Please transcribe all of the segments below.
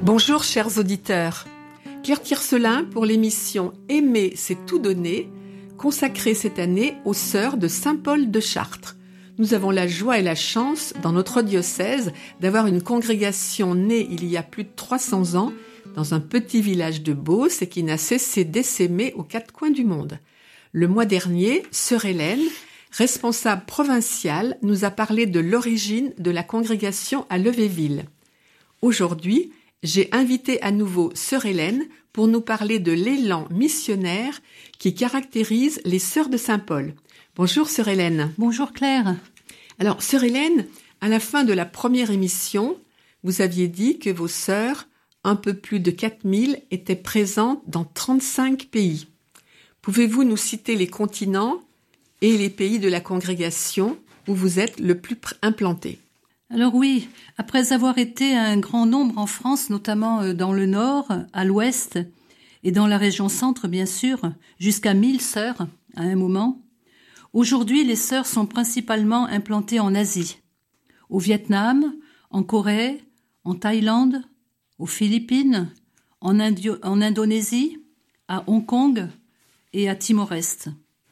Bonjour chers auditeurs. Claire Tiercelin pour l'émission Aimer c'est tout donner, consacrée cette année aux sœurs de Saint-Paul de Chartres. Nous avons la joie et la chance, dans notre diocèse, d'avoir une congrégation née il y a plus de 300 ans, dans un petit village de Beauce et qui n'a cessé d'essaimer aux quatre coins du monde. Le mois dernier, sœur Hélène, responsable provinciale, nous a parlé de l'origine de la congrégation à Levéville. Aujourd'hui, j'ai invité à nouveau sœur Hélène pour nous parler de l'élan missionnaire qui caractérise les sœurs de Saint-Paul. Bonjour sœur Hélène. Bonjour Claire. Alors sœur Hélène, à la fin de la première émission, vous aviez dit que vos sœurs, un peu plus de 4000, étaient présentes dans 35 pays. Pouvez-vous nous citer les continents et les pays de la congrégation où vous êtes le plus implantés ? Alors oui, après avoir été un grand nombre en France, notamment dans le nord, à l'ouest et dans la région centre bien sûr, jusqu'à 1000 sœurs à un moment, aujourd'hui les sœurs sont principalement implantées en Asie, au Vietnam, en Corée, en Thaïlande, aux Philippines, en Indonésie, à Hong Kong et à Timor-Est.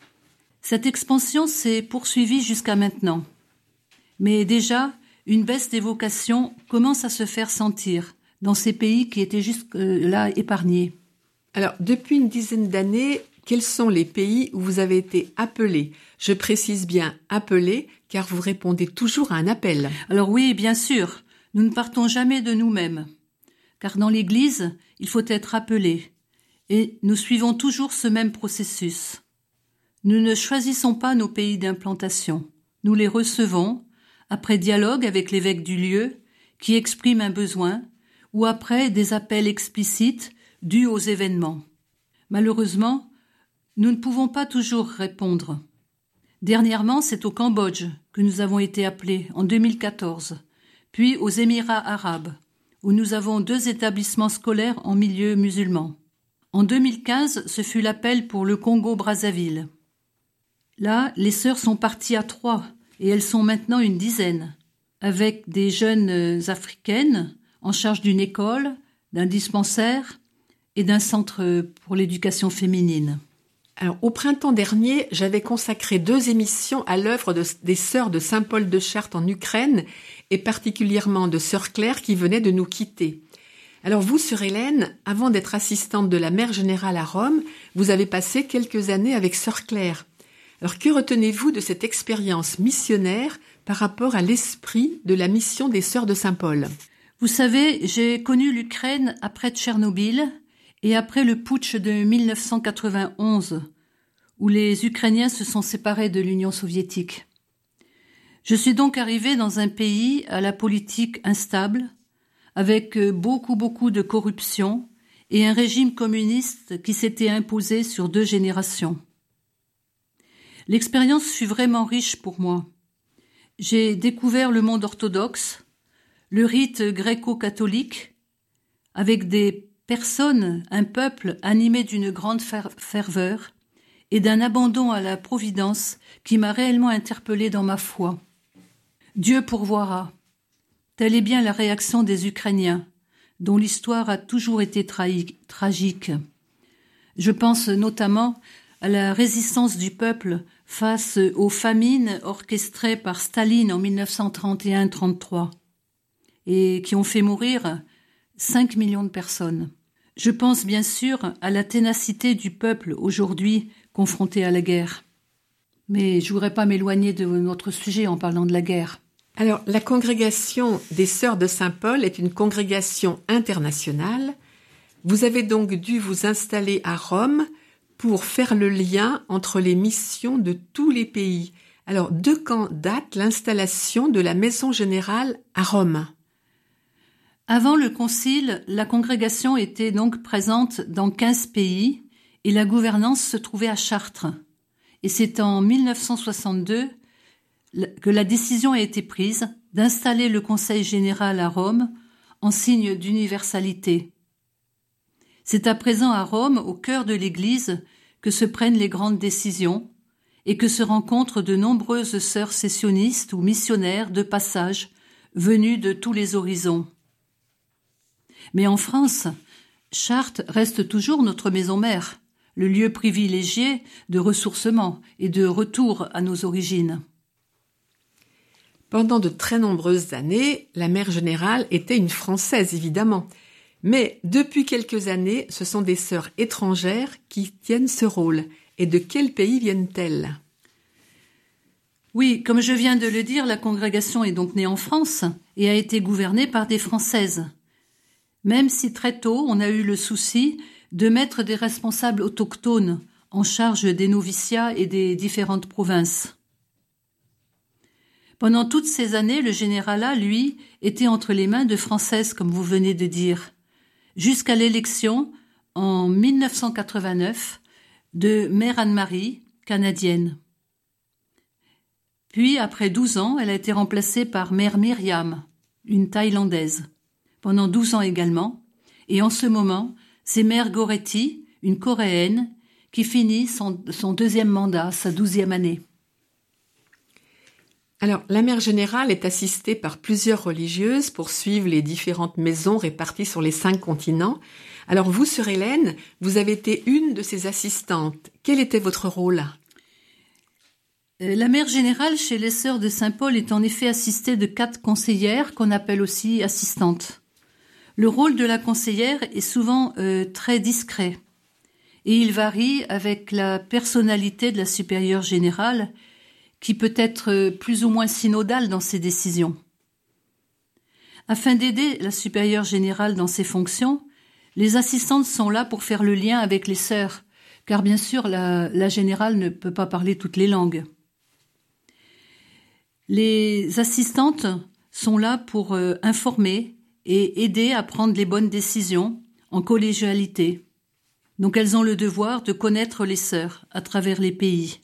Cette expansion s'est poursuivie jusqu'à maintenant. Mais déjà, une baisse des vocations commence à se faire sentir dans ces pays qui étaient jusque-là épargnés. Alors, depuis une dizaine d'années, quels sont les pays où vous avez été appelés ? Je précise bien appelés, car vous répondez toujours à un appel. Alors oui, bien sûr, nous ne partons jamais de nous-mêmes. Car dans l'Église, il faut être appelé. Et nous suivons toujours ce même processus. Nous ne choisissons pas nos pays d'implantation. Nous les recevons, après dialogue avec l'évêque du lieu, qui exprime un besoin, ou après des appels explicites dus aux événements. Malheureusement, nous ne pouvons pas toujours répondre. Dernièrement, c'est au Cambodge que nous avons été appelés, en 2014, puis aux Émirats arabes, où nous avons 2 établissements scolaires en milieu musulman. En 2015, ce fut l'appel pour le Congo-Brazzaville. Là, les sœurs sont parties à 3, et elles sont maintenant une dizaine, avec des jeunes africaines en charge d'une école, d'un dispensaire et d'un centre pour l'éducation féminine. Alors, au printemps dernier, j'avais consacré 2 émissions à l'œuvre des sœurs de Saint-Paul de Chartres en Ukraine et particulièrement de sœur Claire qui venait de nous quitter. Alors vous, sœur Hélène, avant d'être assistante de la mère générale à Rome, vous avez passé quelques années avec sœur Claire. Alors que retenez-vous de cette expérience missionnaire par rapport à l'esprit de la mission des sœurs de Saint-Paul ? Vous savez, j'ai connu l'Ukraine après Tchernobyl et après le putsch de 1991, où les Ukrainiens se sont séparés de l'Union soviétique. Je suis donc arrivée dans un pays à la politique instable, avec beaucoup de corruption et un régime communiste qui s'était imposé sur 2 générations. L'expérience fut vraiment riche pour moi. J'ai découvert le monde orthodoxe, le rite gréco-catholique, avec des personnes, un peuple animé d'une grande ferveur et d'un abandon à la providence qui m'a réellement interpellée dans ma foi. Dieu pourvoira. Telle est bien la réaction des Ukrainiens, dont l'histoire a toujours été tragique. Je pense notamment à la résistance du peuple face aux famines orchestrées par Staline en 1931-33 et qui ont fait mourir 5 millions de personnes. Je pense bien sûr à la ténacité du peuple aujourd'hui confronté à la guerre. Mais je ne voudrais pas m'éloigner de notre sujet en parlant de la guerre. Alors, la congrégation des sœurs de Saint-Paul est une congrégation internationale. Vous avez donc dû vous installer à Rome pour faire le lien entre les missions de tous les pays. Alors, de quand date l'installation de la Maison Générale à Rome ? Avant le concile, la congrégation était donc présente dans 15 pays et la gouvernance se trouvait à Chartres. Et c'est en 1962 que la décision a été prise d'installer le Conseil général à Rome en signe d'universalité. C'est à présent à Rome, au cœur de l'Église, que se prennent les grandes décisions et que se rencontrent de nombreuses sœurs sessionnistes ou missionnaires de passage venus de tous les horizons. Mais en France, Chartres reste toujours notre maison mère, le lieu privilégié de ressourcement et de retour à nos origines. Pendant de très nombreuses années, la mère générale était une Française, évidemment. Mais depuis quelques années, ce sont des sœurs étrangères qui tiennent ce rôle. Et de quel pays viennent-elles ? Oui, comme je viens de le dire, la congrégation est donc née en France et a été gouvernée par des Françaises. Même si très tôt, on a eu le souci de mettre des responsables autochtones en charge des noviciats et des différentes provinces. Pendant toutes ces années, le généralat, lui, était entre les mains de Françaises, comme vous venez de dire, jusqu'à l'élection, en 1989, de Mère Anne-Marie, canadienne. Puis, après 12 ans, elle a été remplacée par Mère Myriam, une Thaïlandaise, pendant 12 ans également, et en ce moment, c'est Mère Goretti, une Coréenne, qui finit son deuxième mandat, sa 12e année. Alors, la mère générale est assistée par plusieurs religieuses pour suivre les différentes maisons réparties sur les 5 continents. Alors vous, sœur Hélène, vous avez été une de ces assistantes. Quel était votre rôle ? La mère générale chez les sœurs de Saint-Paul est en effet assistée de 4 conseillères qu'on appelle aussi assistantes. Le rôle de la conseillère est souvent très discret et il varie avec la personnalité de la supérieure générale qui peut être plus ou moins synodale dans ses décisions. Afin d'aider la supérieure générale dans ses fonctions, les assistantes sont là pour faire le lien avec les sœurs, car bien sûr la générale ne peut pas parler toutes les langues. Les assistantes sont là pour informer et aider à prendre les bonnes décisions en collégialité. Donc elles ont le devoir de connaître les sœurs à travers les pays.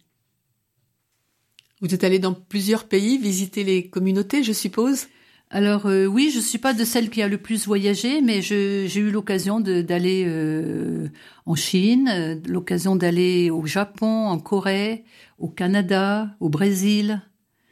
Vous êtes allée dans plusieurs pays visiter les communautés, je suppose ? Alors oui, je suis pas de celle qui a le plus voyagé, mais j'ai eu l'occasion d'aller en Chine, l'occasion d'aller au Japon, en Corée, au Canada, au Brésil.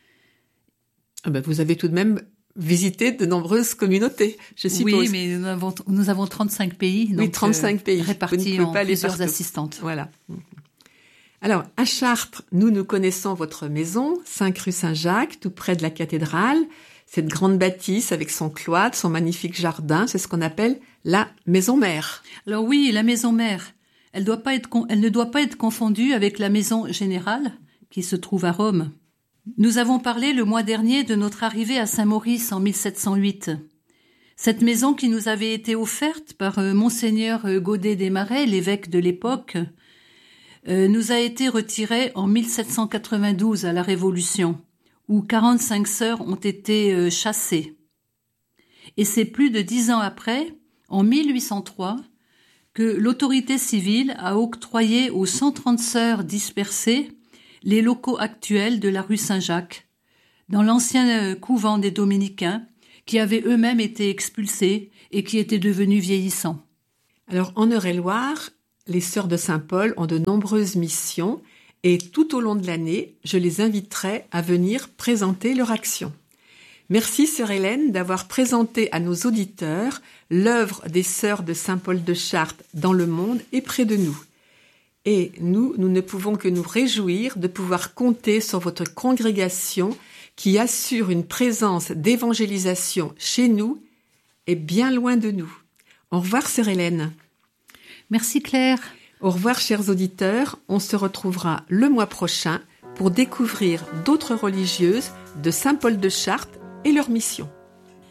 Ah ben, vous avez tout de même visité de nombreuses communautés, je suppose. Oui, mais nous avons 35 pays, donc, 35 pays répartis en plusieurs assistantes. Voilà. Alors, à Chartres, nous connaissons votre maison, 5 rue Saint-Jacques, tout près de la cathédrale. Cette grande bâtisse avec son cloître, son magnifique jardin, c'est ce qu'on appelle la maison mère. Alors oui, la maison mère, elle ne doit pas être confondue avec la maison générale qui se trouve à Rome. Nous avons parlé le mois dernier de notre arrivée à Saint-Maurice en 1708. Cette maison qui nous avait été offerte par Monseigneur Godet des Marais, l'évêque de l'époque, nous a été retirée en 1792 à la Révolution, où 45 sœurs ont été chassées. Et c'est plus de 10 ans après, en 1803, que l'autorité civile a octroyé aux 130 sœurs dispersées les locaux actuels de la rue Saint-Jacques, dans l'ancien couvent des Dominicains, qui avaient eux-mêmes été expulsés et qui étaient devenus vieillissants. Alors, en Eure-et-Loire, les sœurs de Saint-Paul ont de nombreuses missions et tout au long de l'année, je les inviterai à venir présenter leur action. Merci, sœur Hélène, d'avoir présenté à nos auditeurs l'œuvre des sœurs de Saint-Paul de Chartres dans le monde et près de nous. Et nous ne pouvons que nous réjouir de pouvoir compter sur votre congrégation qui assure une présence d'évangélisation chez nous et bien loin de nous. Au revoir, sœur Hélène. Merci, Claire. Au revoir, chers auditeurs. On se retrouvera le mois prochain pour découvrir d'autres religieuses de Saint-Paul de Chartres et leur mission.